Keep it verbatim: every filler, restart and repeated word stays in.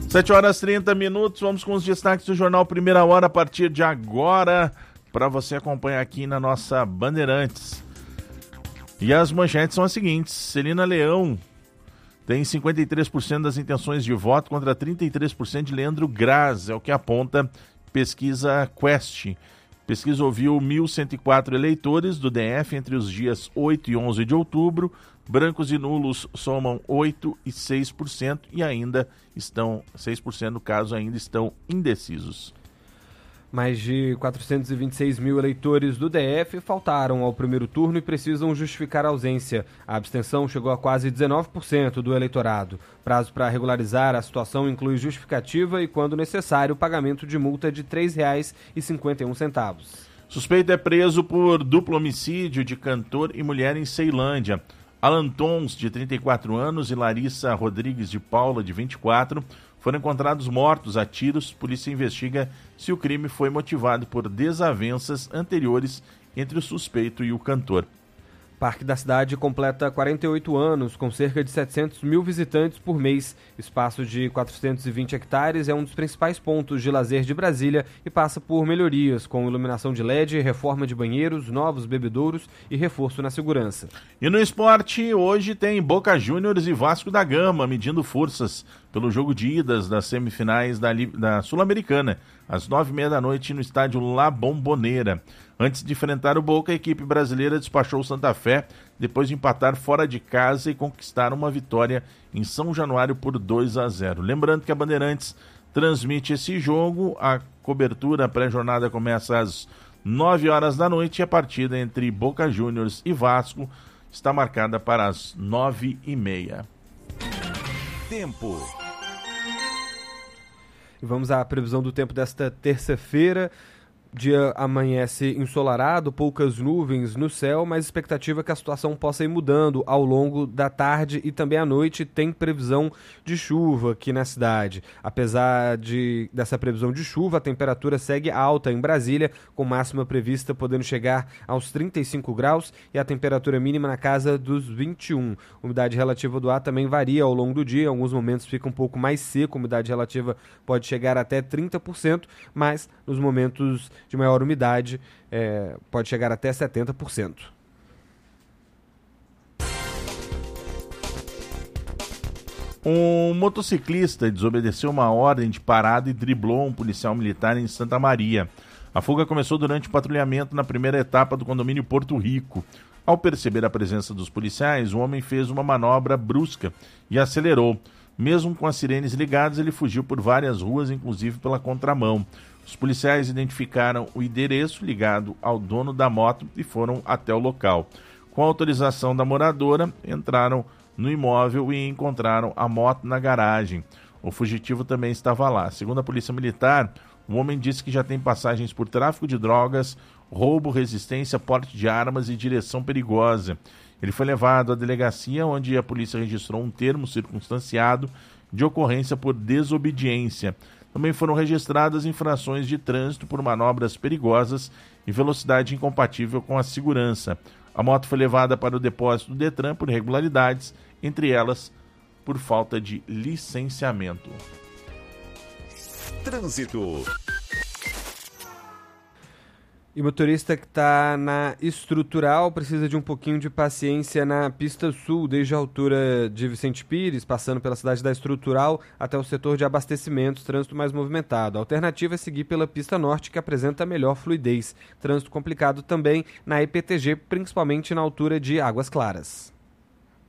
sete horas e trinta minutos, vamos com os destaques do Jornal Primeira Hora a partir de agora, para você acompanhar aqui na nossa Bandeirantes. E as manchetes são as seguintes: Celina Leão tem cinquenta e três por cento das intenções de voto contra trinta e três por cento de Leandro Graz, é o que aponta pesquisa Quest. Pesquisa ouviu mil cento e quatro eleitores do D F entre os dias oito e onze de outubro. Brancos e nulos somam oito e seis por cento e ainda estão, seis por cento no caso, ainda estão indecisos. Mais de quatrocentos e vinte e seis mil eleitores do D F faltaram ao primeiro turno e precisam justificar a ausência. A abstenção chegou a quase dezenove por cento do eleitorado. Prazo para regularizar a situação inclui justificativa e, quando necessário, pagamento de multa de três reais e cinquenta e um centavos. Suspeito é preso por duplo homicídio de cantor e mulher em Ceilândia. Alan Tons, de trinta e quatro anos, e Larissa Rodrigues de Paula, de vinte e quatro, foram encontrados mortos a tiros. Polícia investiga se o crime foi motivado por desavenças anteriores entre o suspeito e o cantor. Parque da Cidade completa quarenta e oito anos, com cerca de setecentos mil visitantes por mês. Espaço de quatrocentos e vinte hectares é um dos principais pontos de lazer de Brasília e passa por melhorias, com iluminação de L E D, reforma de banheiros, novos bebedouros e reforço na segurança. E no esporte, hoje tem Boca Juniors e Vasco da Gama medindo forças pelo jogo de idas das semifinais da, da Sul-Americana, às nove e meia da noite no estádio La Bombonera. Antes de enfrentar o Boca, a equipe brasileira despachou o Santa Fé, depois de empatar fora de casa e conquistar uma vitória em São Januário por dois a zero. Lembrando que a Bandeirantes transmite esse jogo, a cobertura pré-jornada começa às nove horas da noite e a partida entre Boca Juniors e Vasco está marcada para as nove e meia. Tempo. E vamos à previsão do tempo desta terça-feira. Dia amanhece ensolarado, poucas nuvens no céu, mas expectativa é que a situação possa ir mudando ao longo da tarde e também à noite. Tem previsão de chuva aqui na cidade. Apesar de, dessa previsão de chuva, a temperatura segue alta em Brasília, com máxima prevista podendo chegar aos trinta e cinco graus e a temperatura mínima na casa dos vinte e um. A umidade relativa do ar também varia ao longo do dia, em alguns momentos fica um pouco mais seco, a umidade relativa pode chegar até trinta por cento, mas nos momentos de maior umidade é, pode chegar até setenta por cento. Um motociclista desobedeceu uma ordem de parada e driblou um policial militar em Santa Maria. A fuga começou durante o patrulhamento na primeira etapa do condomínio Porto Rico. Ao perceber a presença dos policiais, o homem fez uma manobra brusca e acelerou. Mesmo com as sirenes ligadas, ele fugiu por várias ruas, inclusive pela contramão. Os policiais identificaram o endereço ligado ao dono da moto e foram até o local. Com a autorização da moradora, entraram no imóvel e encontraram a moto na garagem. O fugitivo também estava lá. Segundo a Polícia Militar, o homem disse que já tem passagens por tráfico de drogas, roubo, resistência, porte de armas e direção perigosa. Ele foi levado à delegacia, onde a polícia registrou um termo circunstanciado de ocorrência por desobediência. Também foram registradas infrações de trânsito por manobras perigosas e velocidade incompatível com a segurança. A moto foi levada para o depósito do Detran por irregularidades, entre elas por falta de licenciamento. Trânsito. E o motorista que está na Estrutural precisa de um pouquinho de paciência na pista sul, desde a altura de Vicente Pires, passando pela cidade da Estrutural até o setor de abastecimentos, trânsito mais movimentado. A alternativa é seguir pela pista norte, que apresenta melhor fluidez. Trânsito complicado também na E P T G, principalmente na altura de Águas Claras.